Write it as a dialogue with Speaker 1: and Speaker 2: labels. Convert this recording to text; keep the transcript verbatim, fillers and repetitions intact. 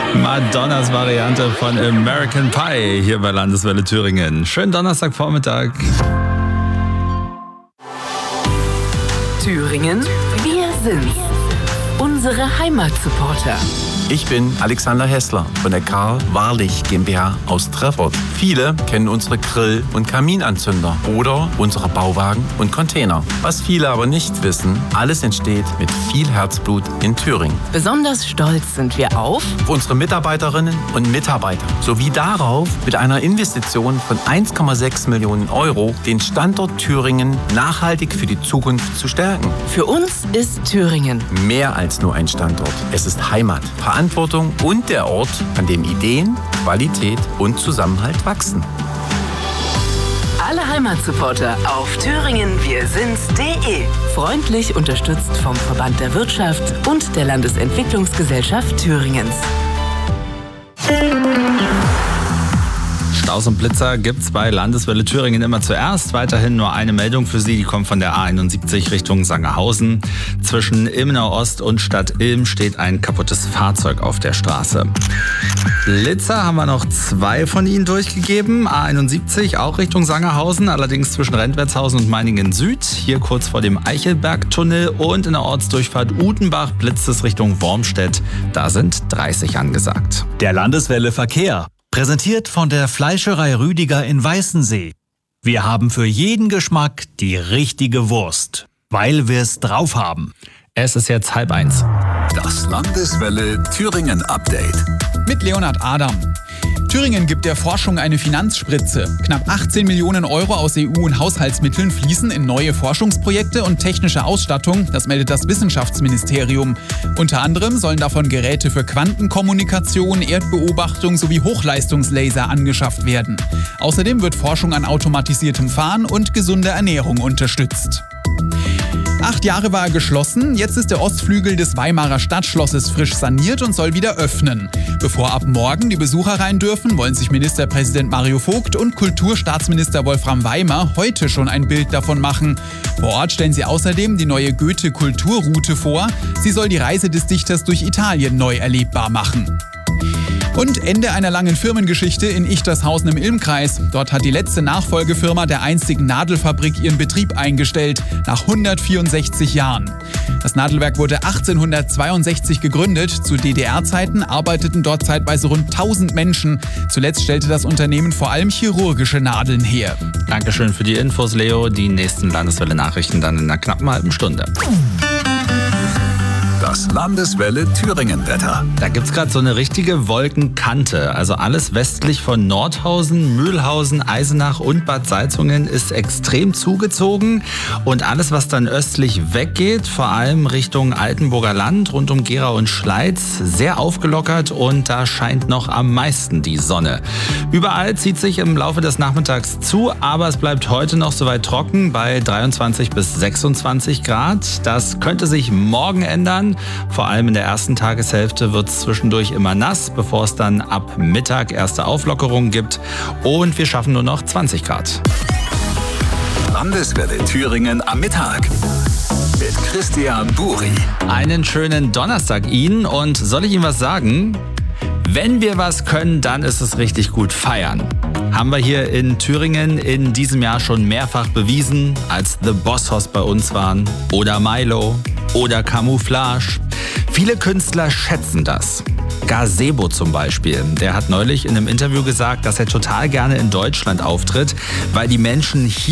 Speaker 1: Madonnas Variante von American Pie hier bei Landeswelle Thüringen. Schönen Donnerstagvormittag.
Speaker 2: Thüringen, wir sind's. Unsere Heimatsupporter.
Speaker 3: Ich bin Alexander Hessler von der Karl Wahrlich GmbH aus Treffort. Viele kennen unsere Grill- und Kaminanzünder oder unsere Bauwagen und Container. Was viele aber nicht wissen, alles entsteht mit viel Herzblut in Thüringen.
Speaker 2: Besonders stolz sind wir auf
Speaker 3: Auf unsere Mitarbeiterinnen und Mitarbeiter sowie darauf, mit einer Investition von eins Komma sechs Millionen Euro den Standort Thüringen nachhaltig für die Zukunft zu stärken.
Speaker 2: Für uns ist Thüringen
Speaker 3: Mehr als nur ein Standort. Es ist Heimat, Verantwortung und der Ort, an dem Ideen, Qualität und Zusammenhalt wachsen.
Speaker 2: Alle Heimatsupporter auf thüringen wir sind's punkt de. Freundlich unterstützt vom Verband der Wirtschaft und der Landesentwicklungsgesellschaft Thüringens.
Speaker 1: Staus und Blitzer gibt's bei Landeswelle Thüringen immer zuerst. Weiterhin nur eine Meldung für Sie, die kommt von der A einundsiebzig Richtung Sangerhausen. Zwischen Ilmenau Ost und Stadt Ilm steht ein kaputtes Fahrzeug auf der Straße. Blitzer haben wir noch zwei von Ihnen durchgegeben. A einundsiebzig auch Richtung Sangerhausen, allerdings zwischen Rentwertshausen und Meiningen Süd. Hier kurz vor dem Eichelbergtunnel und in der Ortsdurchfahrt Utenbach blitzt es Richtung Wormstedt. Da sind dreißig angesagt.
Speaker 4: Der Landeswelle Verkehr. Präsentiert von der Fleischerei Rüdiger in Weißensee. Wir haben für jeden Geschmack die richtige Wurst, weil wir es drauf haben.
Speaker 1: Es ist jetzt halb eins.
Speaker 5: Das Landeswelle Thüringen Update.
Speaker 6: Mit Leonhard Adam. Thüringen gibt der Forschung eine Finanzspritze. Knapp achtzehn Millionen Euro aus E U- und Haushaltsmitteln fließen in neue Forschungsprojekte und technische Ausstattung, das meldet das Wissenschaftsministerium. Unter anderem sollen davon Geräte für Quantenkommunikation, Erdbeobachtung sowie Hochleistungslaser angeschafft werden. Außerdem wird Forschung an automatisiertem Fahren und gesunder Ernährung unterstützt. Acht Jahre war er geschlossen, jetzt ist der Ostflügel des Weimarer Stadtschlosses frisch saniert und soll wieder öffnen. Bevor ab morgen die Besucher rein dürfen, wollen sich Ministerpräsident Mario Vogt und Kulturstaatsminister Wolfram Weimer heute schon ein Bild davon machen. Vor Ort stellen sie außerdem die neue Goethe-Kulturroute vor. Sie soll die Reise des Dichters durch Italien neu erlebbar machen. Und Ende einer langen Firmengeschichte in Ichtershausen im Ilmkreis. Dort hat die letzte Nachfolgefirma der einstigen Nadelfabrik ihren Betrieb eingestellt, nach hundertvierundsechzig Jahren. Das Nadelwerk wurde achtzehnhundertzweiundsechzig gegründet. Zu D D R-Zeiten arbeiteten dort zeitweise rund tausend Menschen. Zuletzt stellte das Unternehmen vor allem chirurgische Nadeln her.
Speaker 1: Dankeschön für die Infos, Leo. Die nächsten Landeswelle-Nachrichten dann in einer knappen halben Stunde.
Speaker 5: Das Landeswelle Thüringen Wetter.
Speaker 1: Da gibt's gerade so eine richtige Wolkenkante. Also alles westlich von Nordhausen, Mühlhausen, Eisenach und Bad Salzungen ist extrem zugezogen. Und alles, was dann östlich weggeht, vor allem Richtung Altenburger Land, rund um Gera und Schleiz, sehr aufgelockert und da scheint noch am meisten die Sonne. Überall zieht sich im Laufe des Nachmittags zu, aber es bleibt heute noch soweit trocken bei dreiundzwanzig bis sechsundzwanzig Grad. Das könnte sich morgen ändern. Vor allem in der ersten Tageshälfte wird es zwischendurch immer nass, bevor es dann ab Mittag erste Auflockerungen gibt. Und wir schaffen nur noch zwanzig Grad.
Speaker 5: Landeswelle Thüringen am Mittag. Mit Christian Buri.
Speaker 1: Einen schönen Donnerstag Ihnen und soll ich Ihnen was sagen? Wenn wir was können, dann ist es richtig gut feiern. Haben wir hier in Thüringen in diesem Jahr schon mehrfach bewiesen, als The Boss Hoss bei uns waren oder Milo oder Camouflage. Viele Künstler schätzen das. Gazebo zum Beispiel, der hat neulich in einem Interview gesagt, dass er total gerne in Deutschland auftritt, weil die Menschen hier